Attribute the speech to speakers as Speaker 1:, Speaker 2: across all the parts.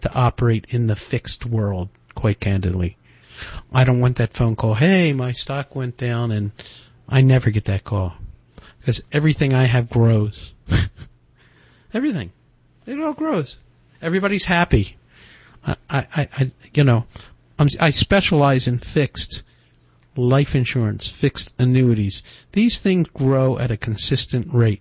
Speaker 1: to operate in the fixed world, quite candidly. I don't want that phone call, hey, my stock went down, and I never get that call. Because everything I have grows. Everything. It all grows. Everybody's happy. I specialize in fixed life insurance, fixed annuities. These things grow at a consistent rate.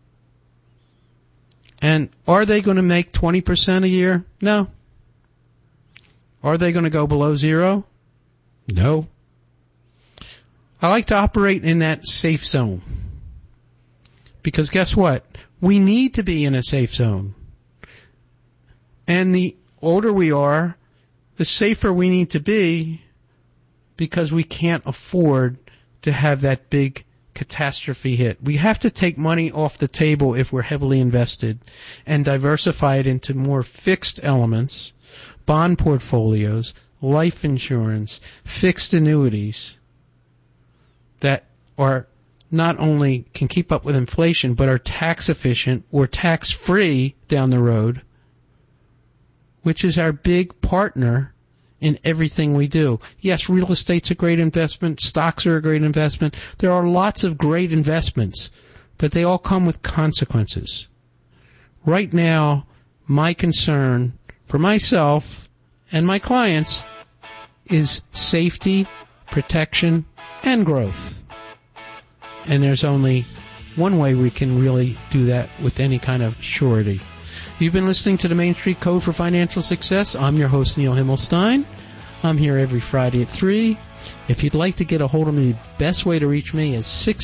Speaker 1: And are they going to make 20% a year? No. Are they going to go below zero? No. I like to operate in that safe zone. Because guess what? We need to be in a safe zone. And the older we are, the safer we need to be, because we can't afford to have that big catastrophe hit. We have to take money off the table if we're heavily invested and diversify it into more fixed elements, bond portfolios, life insurance, fixed annuities that are not only can keep up with inflation, but are tax efficient or tax free down the road, which is our big partner in everything we do. Yes, real estate's a great investment. Stocks are a great investment. There are lots of great investments, but they all come with consequences. Right now, my concern for myself and my clients is safety, protection, and growth. And there's only one way we can really do that with any kind of surety. You've been listening to the Main Street Code for Financial Success. I'm your host, Neil Himmelstein. I'm here every Friday at 3. If you'd like to get a hold of me, the best way to reach me is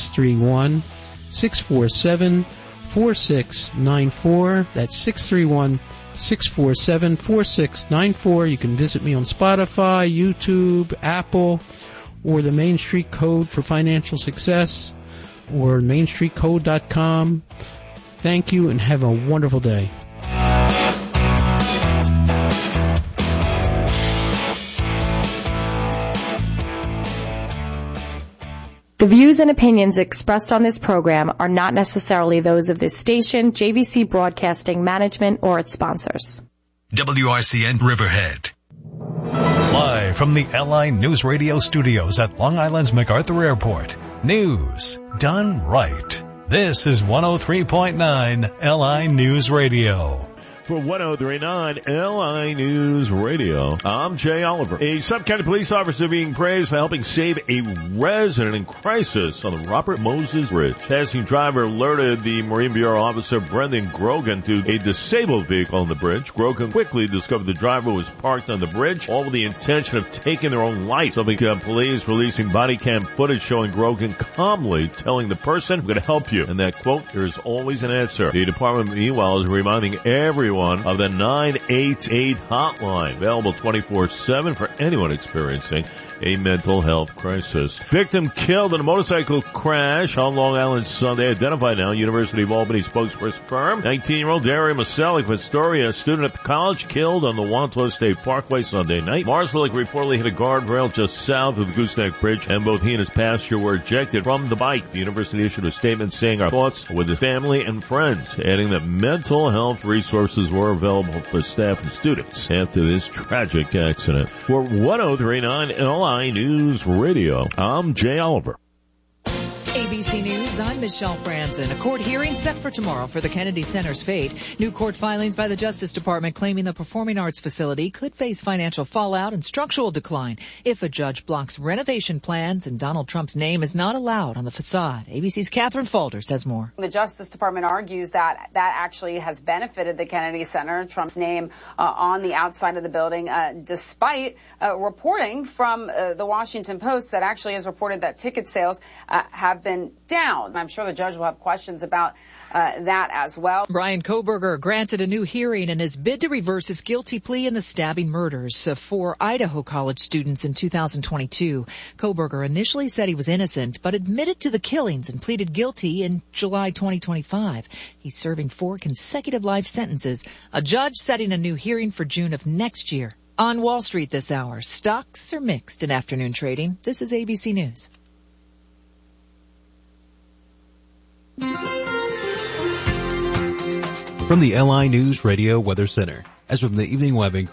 Speaker 1: 631-647-4694. That's 631-647-4694. You can visit me on Spotify, YouTube, Apple, or the Main Street Code for Financial Success, or mainstreetcode.com. Thank you and have a wonderful day.
Speaker 2: The views and opinions expressed on this program are not necessarily those of this station, JVC Broadcasting Management, or its sponsors.
Speaker 3: WRCN Riverhead. Live from the LI News Radio studios at Long Island's MacArthur Airport. News done right. This is 103.9 LI News Radio.
Speaker 4: For 103.9 LI News Radio, I'm Jay Oliver. A Suffolk County police officer being praised for helping save a resident in crisis on the Robert Moses Bridge. Passing driver alerted the Marine Bureau officer Brendan Grogan to a disabled vehicle on the bridge. Grogan quickly discovered the driver was parked on the bridge, all with the intention of taking their own life. Suffolk police releasing body cam footage showing Grogan calmly telling the person, "I'm going to help you." And that quote, "There's always an answer." The department, meanwhile, is reminding everyone of the 988 hotline, available 24/7 for anyone experiencing a mental health crisis. Victim killed in a motorcycle crash on Long Island Sunday. Identified now, University of Albany spokesperson firm. 19-year-old Daria Masalik, of Astoria, a student at the college, killed on the Wanto State Parkway Sunday night. Marsville reportedly hit a guardrail just south of the Gooseneck Bridge, and both he and his passenger were ejected from the bike. The university issued a statement saying, "Our thoughts with the family and friends," adding that mental health resources were available for staff and students after this tragic accident. For 103.9 LI News Radio, I'm Jay Oliver.
Speaker 5: ABC News, I'm Michelle Franzen. A court hearing set for tomorrow for the Kennedy Center's fate. New court filings by the Justice Department claiming the performing arts facility could face financial fallout and structural decline if a judge blocks renovation plans and Donald Trump's name is not allowed on the facade. ABC's Catherine Falder says more.
Speaker 6: The Justice Department argues that actually has benefited the Kennedy Center, Trump's name on the outside of the building, despite reporting from the Washington Post that actually has reported that ticket sales have been down. I'm sure the judge will have questions about that as well.
Speaker 5: Brian Kohberger granted a new hearing in his bid to reverse his guilty plea in the stabbing murders of 4 Idaho college students in 2022. Kohberger initially said he was innocent, but admitted to the killings and pleaded guilty in July 2025. He's serving 4 consecutive life sentences. A judge setting a new hearing for June of next year. On Wall Street this hour, stocks are mixed in afternoon trading. This is ABC News.
Speaker 7: From the LI News Radio Weather Center. As from the evening webbing